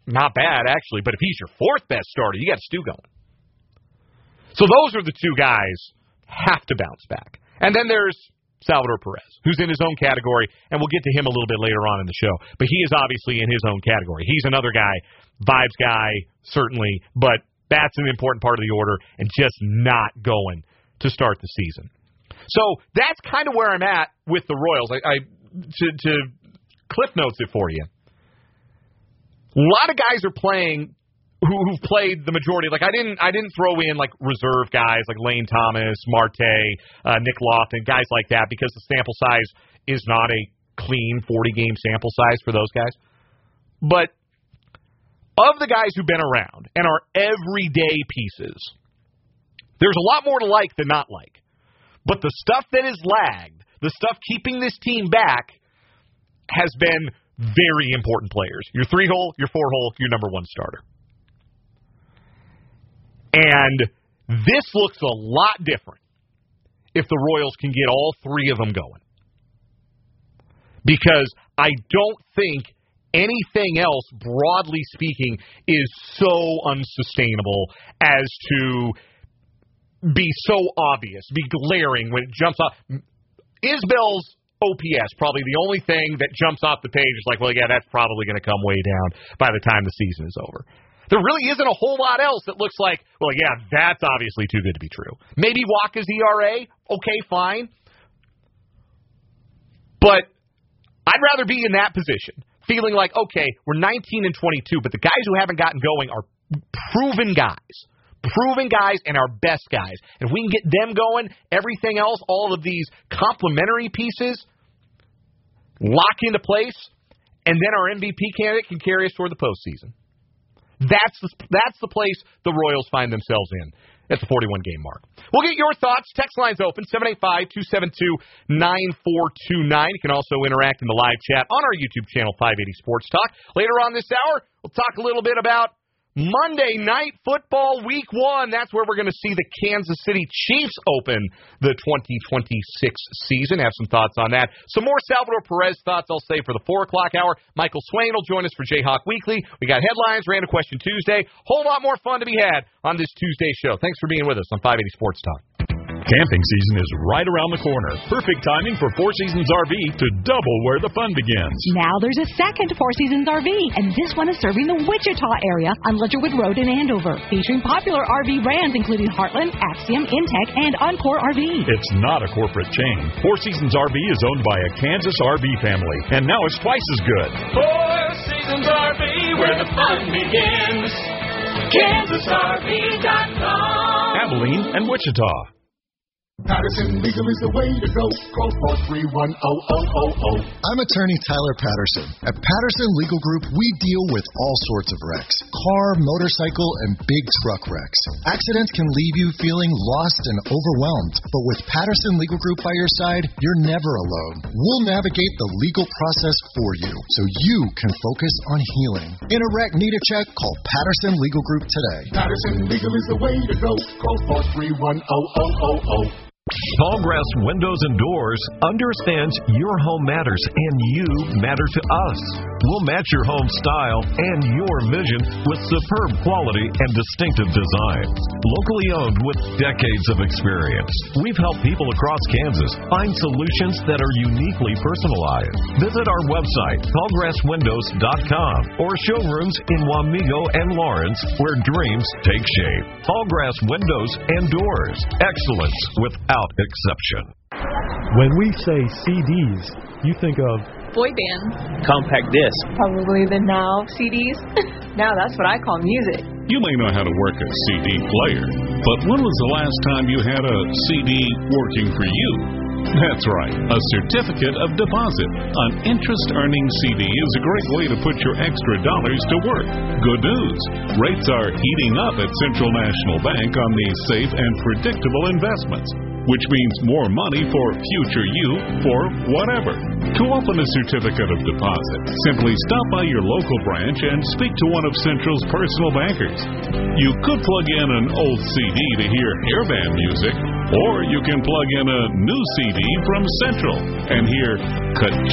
not bad, actually. But if he's your fourth best starter, you got Stu going. So those are the two guys have to bounce back. And then there's Salvador Perez, who's in his own category, and we'll get to him a little bit later on in the show. But he is obviously in his own category. He's another guy, vibes guy, certainly, but that's an important part of the order and just not going to start the season. So that's kind of where I'm at with the Royals. To cliff notes it for you. A lot of guys are playing who've played the majority. Like I didn't throw in like reserve guys like Lane Thomas, Marte, Nick Lofton, guys like that because the sample size is not a clean 40-game sample size for those guys. But of the guys who've been around and are everyday pieces, there's a lot more to like than not like. But the stuff that has lagged, the stuff keeping this team back, has been very important players. Your 3-hole, your 4-hole, your number one starter. And this looks a lot different if the Royals can get all three of them going. Because I don't think anything else, broadly speaking, is so unsustainable as to be so obvious, be glaring when it jumps off. Isbell's OPS, probably the only thing that jumps off the page is like, well, yeah, that's probably going to come way down by the time the season is over. There really isn't a whole lot else that looks like, well, yeah, that's obviously too good to be true. Maybe Walker's ERA, okay, fine. But I'd rather be in that position, feeling like, okay, we're 19 and 22, but the guys who haven't gotten going are proven guys and our best guys. And if we can get them going, everything else, all of these complementary pieces lock into place, and then our MVP candidate can carry us toward the postseason. That's the place the Royals find themselves in at the 41-game mark. We'll get your thoughts. Text line's open, 785-272-9429. You can also interact in the live chat on our YouTube channel, 580 Sports Talk. Later on this hour, we'll talk a little bit about Monday Night Football Week 1. That's where we're going to see the Kansas City Chiefs open the 2026 season. Have some thoughts on that. Some more Salvador Perez thoughts, I'll say, for the 4 o'clock hour. Michael Swain will join us for Jayhawk Weekly. We got headlines, Random Question Tuesday. Whole lot more fun to be had on this Tuesday show. Thanks for being with us on 580 Sports Talk. Camping season is right around the corner. Perfect timing for Four Seasons RV to double where the fun begins. Now there's a second Four Seasons RV, and this one is serving the Wichita area on Ledgerwood Road in Andover, featuring popular RV brands including Heartland, Axiom, Intech, and Encore RV. It's not a corporate chain. Four Seasons RV is owned by a Kansas RV family, and now it's twice as good. Four Seasons RV, where the fun begins. KansasRV.com. Abilene and Wichita. Patterson Legal is the way to go. Call 431-0000. I'm attorney Tyler Patterson. At Patterson Legal Group, we deal with all sorts of wrecks. Car, motorcycle, and big truck wrecks. Accidents can leave you feeling lost and overwhelmed. But with Patterson Legal Group by your side, you're never alone. We'll navigate the legal process for you so you can focus on healing. In a wreck, need a check? Call Patterson Legal Group today. Patterson Legal is the way to go. Call 431-0000. Tallgrass Windows and Doors understands your home matters and you matter to us. We'll match your home style and your vision with superb quality and distinctive design. Locally owned with decades of experience, we've helped people across Kansas find solutions that are uniquely personalized. Visit our website, tallgrasswindows.com, or showrooms in Wamego and Lawrence, where dreams take shape. Tallgrass Windows and Doors. Excellence without exception. When we say CDs, you think of boy bands, compact disc, probably the Now CDs. Now that's what I call music. You may know how to work a CD player, but when was the last time you had a CD working for you? That's right, a certificate of deposit. An interest-earning CD is a great way to put your extra dollars to work. Good news, rates are heating up at Central National Bank on these safe and predictable investments, which means more money for future you for whatever. To open a certificate of deposit, simply stop by your local branch and speak to one of Central's personal bankers. You could plug in an old CD to hear hairband music, or you can plug in a new CD from Central and hear ka